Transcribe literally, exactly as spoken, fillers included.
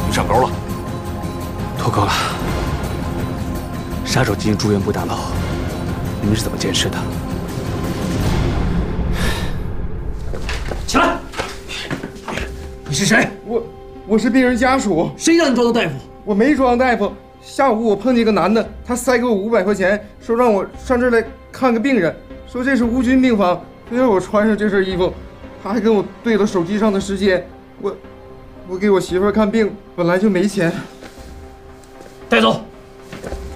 上钩了？ 脱钩了。杀手进住院部大楼，你们是怎么监视的？ 起来！你是谁？ 我我是病人家属。 谁让你装的大夫？ 我没装大夫。下午我碰见一个男的，他塞给我五百块钱，说让我上这儿来看个病人，说这是无菌病房，非要我穿上这身衣服。他还跟我对了手机上的时间。我我给我媳妇儿看病，本来就没钱。 带走。